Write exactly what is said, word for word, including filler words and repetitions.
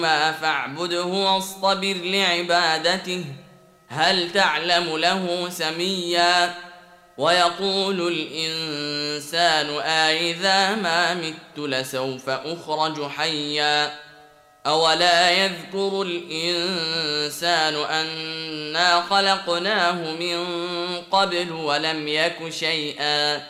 ما فاعبده واصطبر لعبادته هل تعلم له سميا ويقول الإنسان أإذا ما مت لسوف أخرج حيا أولا يذكر الإنسان أنا خلقناه من قبل ولم يك شيئا